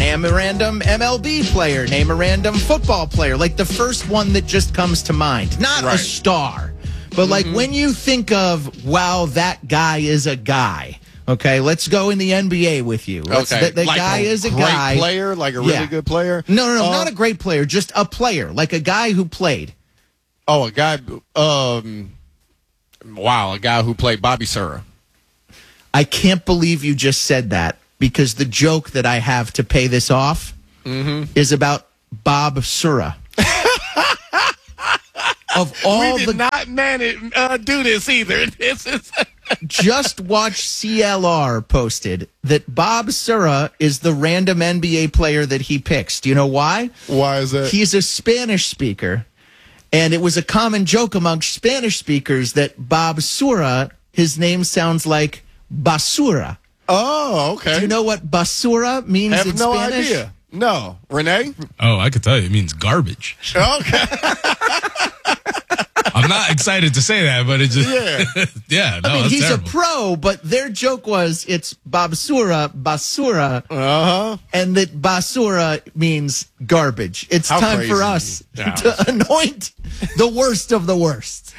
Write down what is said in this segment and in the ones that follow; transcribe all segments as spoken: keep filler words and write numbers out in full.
Name a random M L B player. Name a random football player. Like the first one that just comes to mind. Not right. a star. But like mm-hmm. when you think of, wow, that guy is a guy. Okay, let's go in the N B A with you. Let's, okay. The, the like guy a is a great guy. player, like a really yeah. good player? No, no, no, uh, not a great player. Just a player. Like a guy who played. Oh, a guy. Um, wow, a guy who played Bobby Sura. I can't believe you just said that because the joke that I have to pay this off mm-hmm. is about Bob Sura. Of all we did the not man it, uh, do this either. This is just watch C L R posted that Bob Sura is the random N B A player that he picks. Do you know why? Why is that? He's a Spanish speaker, and it was a common joke among Spanish speakers that Bob Sura, his name sounds like basura. Oh, okay. Do you know what basura means I have in no Spanish? idea. No. Renee? Oh, I could tell you. It means garbage. Okay. I'm not excited to say that, but it just, yeah. yeah, no, I mean, that's he's terrible. a pro, but their joke was it's Babsura, basura, uh-huh. and that basura means garbage. It's How time crazy. for us Yeah. to anoint the worst of the worst.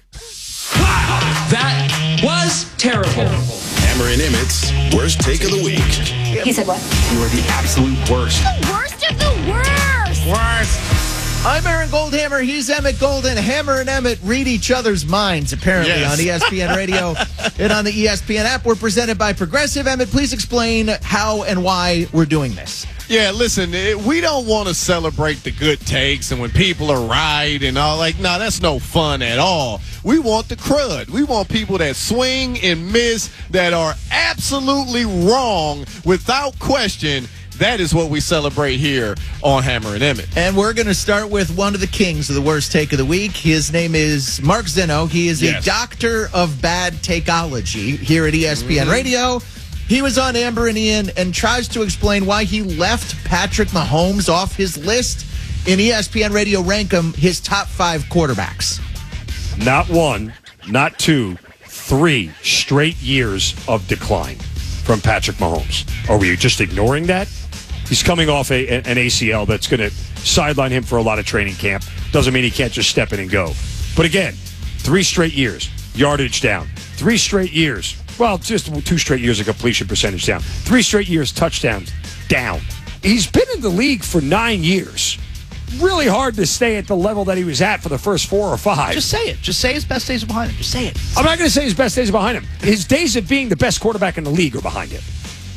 That was terrible. Hammer and Emmett's worst take of the week. He said what? You are the absolute worst. The worst of the worst. Worst. I'm Aaron Goldhammer. He's Emmett Golden. Hammer and Emmett read each other's minds, apparently, Yes. on E S P N Radio and on the E S P N app. We're presented by Progressive. Emmett, please explain how and why we're doing this. Yeah, listen, it, we don't want to celebrate the good takes and when people are right and all. Like, no, that's no fun at all. We want the crud. We want people that swing and miss, that are absolutely wrong without question. That is what we celebrate here on Hammer and Emmett. And we're going to start with one of the kings of the worst take of the week. His name is Mark Zeno. He is Yes. a doctor of bad takeology here at E S P N mm-hmm. Radio. He was on Amber and Ian and tries to explain why he left Patrick Mahomes off his list in E S P N Radio Rankum, his top five quarterbacks. Not one, not two, three straight years of decline from Patrick Mahomes. Are we just ignoring that? He's coming off a, an A C L that's going to sideline him for a lot of training camp. Doesn't mean he can't just step in and go. But again, three straight years, yardage down. Three straight years, well, just two straight years of completion percentage down. Three straight years, touchdowns down. He's been in the league for nine years. Really hard to stay at the level that he was at for the first four or five. Just say it. Just say his best days are behind him. Just say it. I'm not going to say his best days are behind him. His days of being the best quarterback in the league are behind him.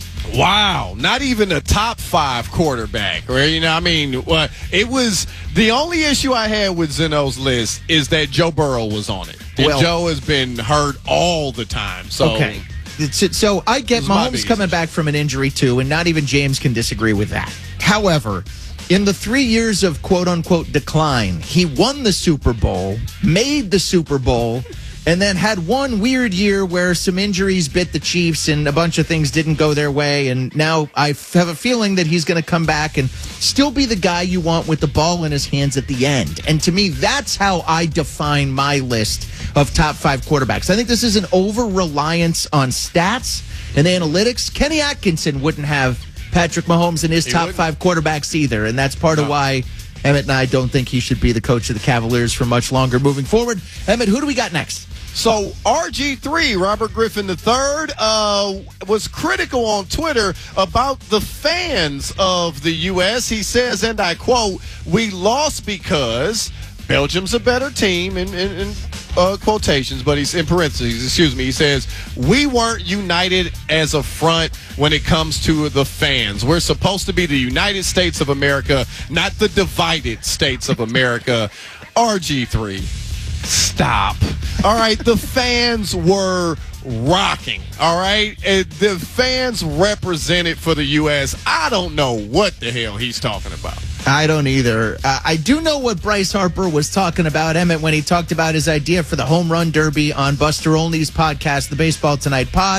Wow, not even a top five quarterback. Or, you know, I mean, well, it was the only issue I had with Zeno's list is that Joe Burrow was on it. And Well- Joe has been hurt all the time. So, Okay. It's- So I get This is my Mahomes biggest coming issue. back from an injury, too, and not even James can disagree with that. However, in the three years of quote-unquote decline, he won the Super Bowl, made the Super Bowl, and then had one weird year where some injuries bit the Chiefs and a bunch of things didn't go their way. And now I have a feeling that he's going to come back and still be the guy you want with the ball in his hands at the end. And to me, that's how I define my list of top five quarterbacks. I think this is an over-reliance on stats and analytics. Kenny Atkinson wouldn't have Patrick Mahomes in his He top wouldn't. five quarterbacks either. And that's part of No. why Emmett and I don't think he should be the coach of the Cavaliers for much longer moving forward. Emmett, who do we got next? So R G three, Robert Griffin the third, uh, was critical on Twitter about the fans of the U S. He says, and I quote, "We lost because Belgium's a better team," in, in, in uh, quotations, but he's in parentheses, excuse me. He says, "We weren't united as a front when it comes to the fans. We're supposed to be the United States of America, not the divided states of America." R G three. Stop. All right, the fans were rocking. All right, and the fans represented for the U S. I don't know what the hell he's talking about. I don't either. Uh, I do know what Bryce Harper was talking about, Emmett, when he talked about his idea for the home run derby on Buster Olney's podcast, the Baseball Tonight Pod.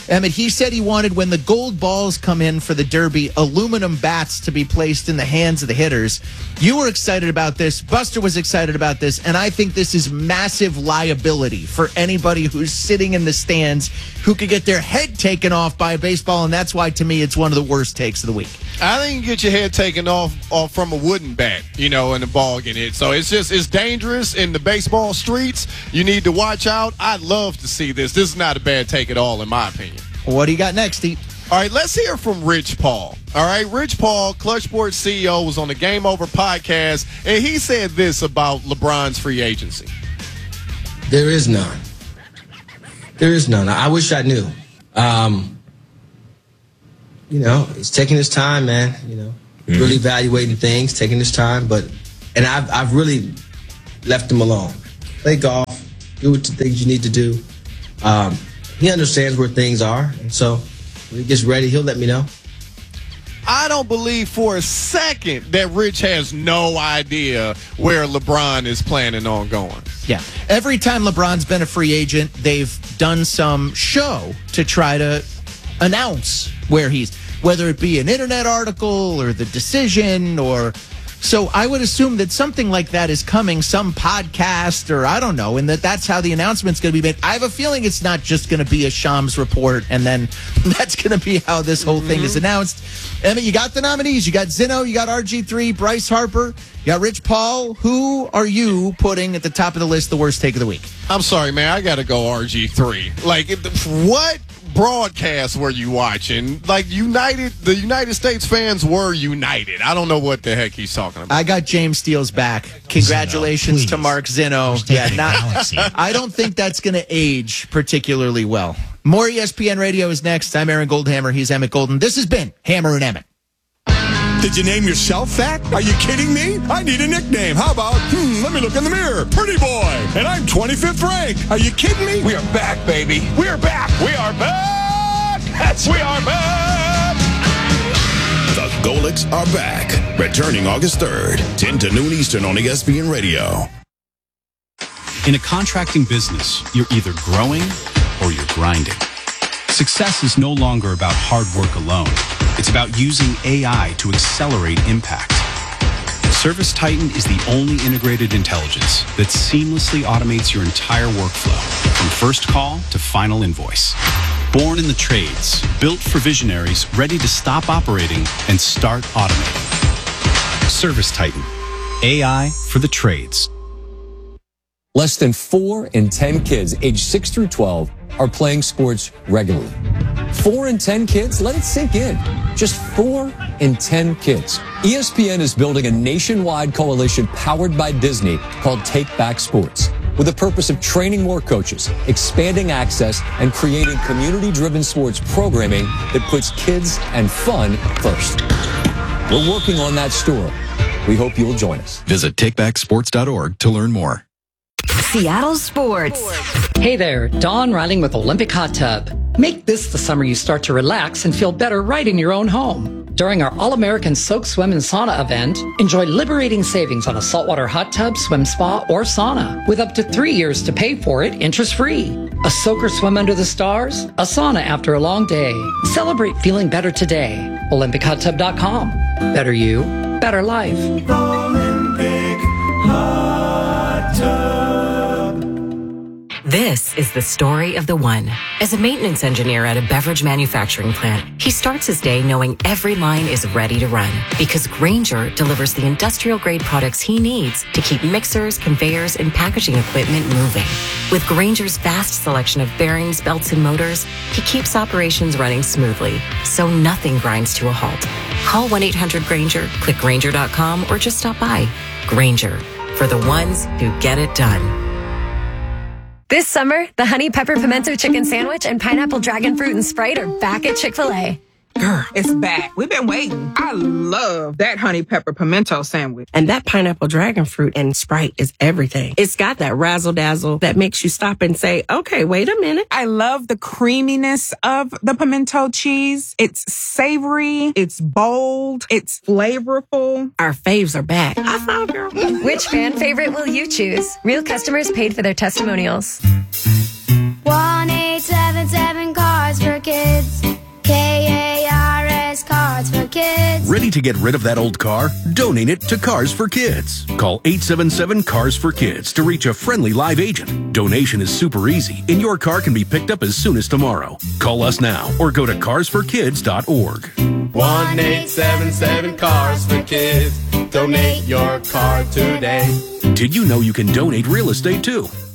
Emmett, he said he wanted, when the gold balls come in for the Derby, aluminum bats to be placed in the hands of the hitters. You were excited about this. Buster was excited about this. And I think this is massive liability for anybody who's sitting in the stands who could get their head taken off by a baseball. And that's why, to me, it's one of the worst takes of the week. I think you get your head taken off, off from a wooden bat, you know, and the ball getting hit. So it's just, it's dangerous in the baseball streets. You need to watch out. I'd love to see this. This is not a bad take at all, in my opinion. What do you got next, Steve? All right, let's hear from Rich Paul. All right, Rich Paul, Clutch Sports C E O, was on the Game Over podcast, and he said this about LeBron's free agency. There is none. There is none. I wish I knew. Um, you know, he's taking his time, man. You know, mm-hmm. really evaluating things, taking his time. But and I've I've really left him alone. Play golf, do what the things you need to do. Um, he understands where things are, and so when he gets ready, he'll let me know. I don't believe for a second that Rich has no idea where LeBron is planning on going. Yeah. Every time LeBron's been a free agent, they've done some show to try to announce where he's, whether it be an internet article or the decision or... So I would assume that something like that is coming, some podcast or I don't know, and that that's how the announcement's going to be made. I have a feeling it's not just going to be a Shams report, and then that's going to be how this whole mm-hmm. thing is announced. Emmett, you got the nominees. You got Zinno, you got R G three, Bryce Harper, you got Rich Paul. Who are you putting at the top of the list, the worst take of the week? I'm sorry, man. I got to go R G three. Like, what broadcast were you watching? Like, United, the United States fans were united. I don't know what the heck he's talking about. I got James Steele's back. Congratulations Zinno, to Mark Zinno. Yeah, not, I don't think that's going to age particularly well. More E S P N Radio is next. I'm Aaron Goldhammer. He's Emmett Golden. This has been Hammer and Emmett. Did you name yourself that? Are you kidding me? I need a nickname. How about, hmm, let me look in the mirror. Pretty boy. And I'm twenty-fifth ranked. Are you kidding me? We are back, baby. We are back. We are back. That's we are back. The Golics are back. Returning August third, ten to noon Eastern on E S P N Radio. In a contracting business, you're either growing or you're grinding. Success is no longer about hard work alone. It's about using A I to accelerate impact. ServiceTitan is the only integrated intelligence that seamlessly automates your entire workflow, from first call to final invoice. Born in the trades, built for visionaries ready to stop operating and start automating. ServiceTitan, A I for the trades. Less than four in ten kids aged six through twelve are playing sports regularly. Four in ten kids? Let it sink in. Just four in ten kids. E S P N is building a nationwide coalition powered by Disney called Take Back Sports, with the purpose of training more coaches, expanding access, and creating community-driven sports programming that puts kids and fun first. We're working on that story. We hope you'll join us. Visit take back sports dot org to learn more. Seattle Sports. Hey there, Dawn Riding with Olympic Hot Tub. Make this the summer you start to relax and feel better right in your own home. During our All-American Soak, Swim, and Sauna event, enjoy liberating savings on a saltwater hot tub, swim spa, or sauna, with up to three years to pay for it interest-free. A soak or swim under the stars, a sauna after a long day. Celebrate feeling better today. Olympic Hot Tub dot com. Better you, better life. Olympic Hot Tub. This is the story of the one. As a maintenance engineer at a beverage manufacturing plant, he starts his day knowing every line is ready to run because Grainger delivers the industrial-grade products he needs to keep mixers, conveyors, and packaging equipment moving. With Grainger's vast selection of bearings, belts, and motors, he keeps operations running smoothly, so nothing grinds to a halt. Call one eight hundred Grainger, click Grainger dot com, or just stop by. Grainger, for the ones who get it done. This summer, the Honey Pepper Pimento Chicken Sandwich and Pineapple Dragon Fruit and Sprite are back at Chick-fil-A. Girl, it's back. We've been waiting. I love that Honey Pepper Pimento Sandwich. And that Pineapple Dragon Fruit and Sprite is everything. It's got that razzle-dazzle that makes you stop and say, okay, wait a minute. I love the creaminess of the pimento cheese. It's savory. It's bold. It's flavorful. Our faves are back. I saw, girl. Which fan favorite will you choose? Real customers paid for their testimonials. one eight seven seven cars for kids. to get rid of that old car? Donate it to Cars for Kids. Call eight seven seven, C A R S for Kids to reach a friendly live agent. Donation is super easy, and your car can be picked up as soon as tomorrow. Call us now or go to cars for kids dot org. one eight seven seven Cars for Kids. Donate your car today. Did you know you can donate real estate too?